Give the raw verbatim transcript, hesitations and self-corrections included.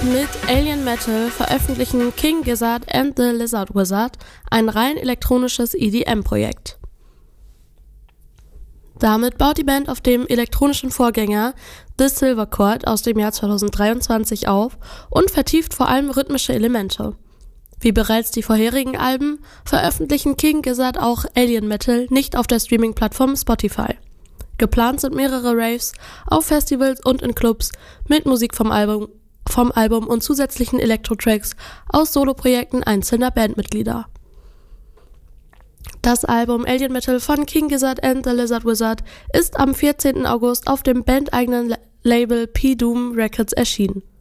Mit Alien Metal veröffentlichen King Gizzard and the Lizard Wizard ein rein elektronisches E D M-Projekt. Damit baut die Band auf dem elektronischen Vorgänger The Silver Chord aus dem Jahr zweitausenddreiundzwanzig auf und vertieft vor allem rhythmische Elemente. Wie bereits die vorherigen Alben veröffentlichen King Gizzard auch Alien Metal nicht auf der Streaming-Plattform Spotify. Geplant sind mehrere Raves auf Festivals und in Clubs mit Musik vom Album vom Album und zusätzlichen Elektro-Tracks aus Soloprojekten einzelner Bandmitglieder. Das Album Alien Metal von King Gizzard and the Lizard Wizard ist am vierzehnten August auf dem bandeigenen Label P-Doom Records erschienen.